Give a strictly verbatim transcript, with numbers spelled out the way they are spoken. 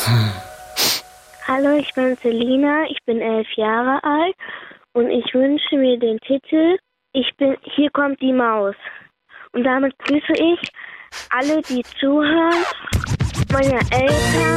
Hallo, ich bin Selina, ich bin elf Jahre alt und ich wünsche mir den Titel Ich bin, hier kommt die Maus. Und damit grüße ich alle, die zuhören, meine Eltern.